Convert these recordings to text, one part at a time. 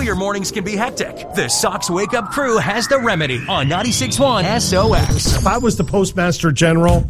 your mornings can be hectic. The Sox Wake Up Crew has the remedy on 96.1 SOX. If I was the Postmaster General...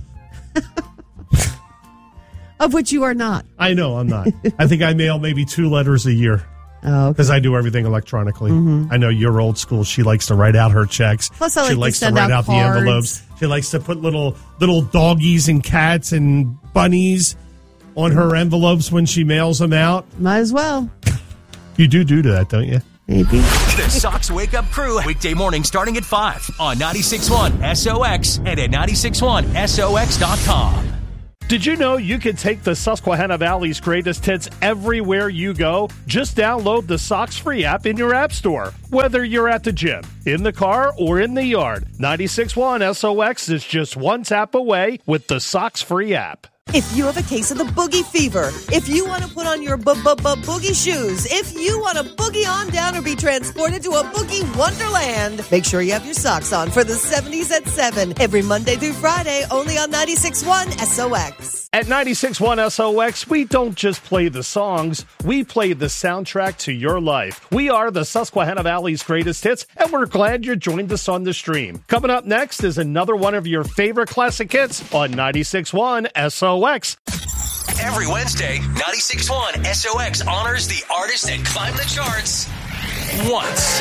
Of which you are not. I know I'm not. I think I mail maybe 2 letters a year. Oh, because I do everything electronically. Mm-hmm. I know you're old school. She likes to write out her checks. Plus, I like she to likes send to write out cards. the envelopes. She likes to put little doggies and cats and bunnies on her envelopes when she mails them out. Might as well. You do that, don't you? Maybe. The Sox Wake Up Crew, weekday morning starting at 5 on 96.1 SOX and at 96.1SOX.com. Did you know you can take the Susquehanna Valley's greatest hits everywhere you go? Just download the Sox Free app in your app store. Whether you're at the gym, in the car, or in the yard, 96.1 SOX is just one tap away with the Sox Free app. If you have a case of the boogie fever, if you want to put on your boogie shoes, if you want to boogie on down or be transported to a boogie wonderland, make sure you have your socks on for the 70s at 7 every Monday through Friday, only on 96.1 SOX. At 96.1 SOX, we don't just play the songs, we play the soundtrack to your life. We are the Susquehanna Valley's greatest hits, and we're glad you joined us on the stream. Coming up next is another one of your favorite classic hits on 96.1 SOX. Every Wednesday, 96.1 SOX honors the artists that climb the charts once.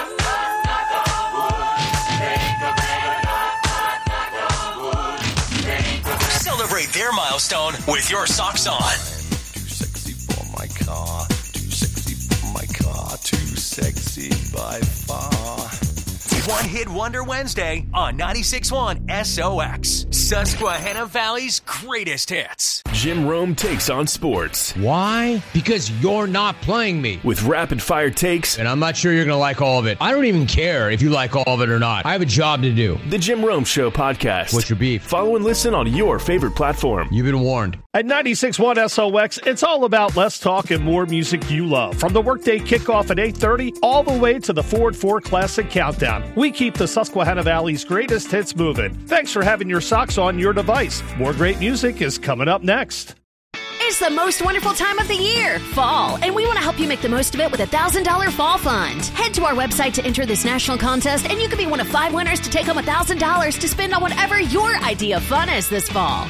Celebrate their milestone with your socks on. Too sexy for my car, too sexy for my car, too sexy by far. One Hit Wonder Wednesday on 96.1 SOX. Susquehanna Valley's greatest hits. Jim Rome takes on sports. Why? Because you're not playing me. With rapid-fire takes. And I'm not sure you're going to like all of it. I don't even care if you like all of it or not. I have a job to do. The Jim Rome Show podcast. What's your beef? Follow and listen on your favorite platform. You've been warned. At 96.1 SOX, it's all about less talk and more music you love. From the workday kickoff at 8:30 all the way to the Ford 4 Classic Countdown. We keep the Susquehanna Valley's greatest hits moving. Thanks for having your socks on your device. More great music is coming up next. It's the most wonderful time of the year, fall, and we want to help you make the most of it with a $1,000 fall fund. Head to our website to enter this national contest, and you could be one of 5 winners to take home $1,000 to spend on whatever your idea of fun is this fall.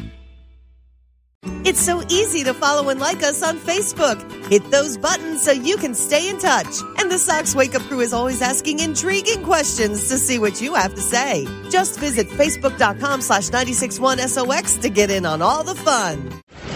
It's so easy to follow and like us on Facebook. Hit those buttons so you can stay in touch. And the Sox Wake Up Crew is always asking intriguing questions to see what you have to say. Just visit Facebook.com/961SOX to get in on all the fun.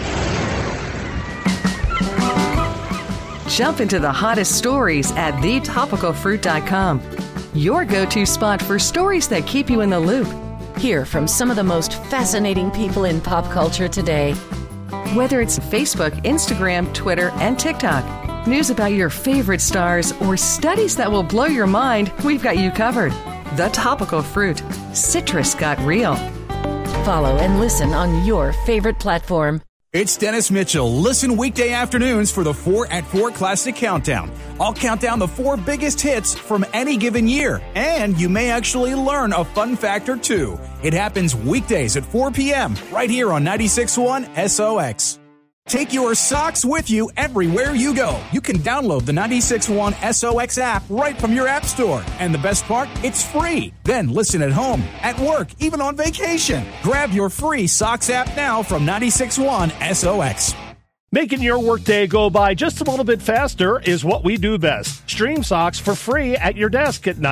Jump into the hottest stories at thetopicalfruit.com. Your go-to spot for stories that keep you in the loop. Hear from some of the most fascinating people in pop culture today. Whether it's Facebook, Instagram, Twitter, and TikTok, news about your favorite stars, or studies that will blow your mind, we've got you covered. The Topical Fruit. Citrus got real. Follow and listen on your favorite platform. It's Dennis Mitchell. Listen weekday afternoons for the 4 at 4 Classic Countdown. I'll count down the 4 biggest hits from any given year. And you may actually learn a fun fact or two. It happens weekdays at 4 p.m. right here on 96.1 SOX. Take your socks with you everywhere you go. You can download the 96.1 SOX app right from your app store. And the best part, it's free. Then listen at home, at work, even on vacation. Grab your free socks app now from 96.1 SOX. Making your workday go by just a little bit faster is what we do best. Stream Socks for free at your desk at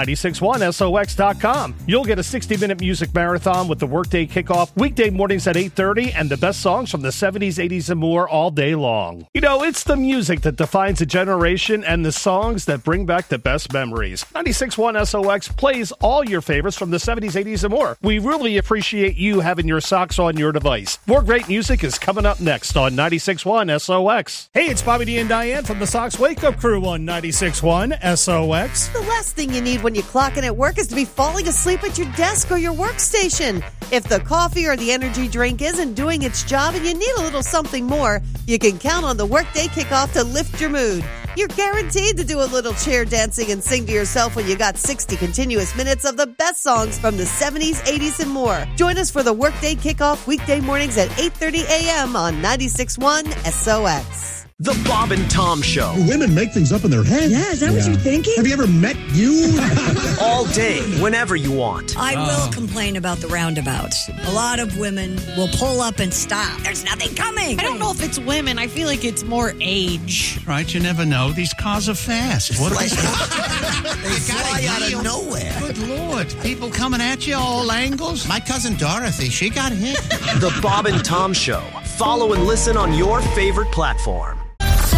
961SOX.com. You'll get a 60-minute music marathon with the workday kickoff weekday mornings at 8:30 and the best songs from the 70s, 80s, and more all day long. You know, it's the music that defines a generation and the songs that bring back the best memories. 96.1 SOX plays all your favorites from the 70s, 80s, and more. We really appreciate you having your socks on your device. More great music is coming up next on 96.1 SOX. Hey, it's Bobby D and Diane from the Sox Wake Up Crew on 96.1 SOX. The last thing you need when you clock in at work is to be falling asleep at your desk or your workstation. If the coffee or the energy drink isn't doing its job and you need a little something more, you can count on the workday kickoff to lift your mood. You're guaranteed to do a little chair dancing and sing to yourself when you got 60 continuous minutes of the best songs from the 70s, 80s, and more. Join us for the workday kickoff weekday mornings at 8:30 a.m. on 96.1 SOX. The Bob and Tom Show. Women make things up in their head. Yeah, is that what you're thinking? Have you ever met you? All day, whenever you want. I will complain about the roundabouts. A lot of women will pull up and stop. There's nothing coming. I don't know if it's women. I feel like it's more age. Right, you never know. These cars are fast. What they fly out of nowhere. Good Lord. People coming at you all angles. My cousin Dorothy, she got hit. The Bob and Tom Show. Follow and listen on your favorite platform.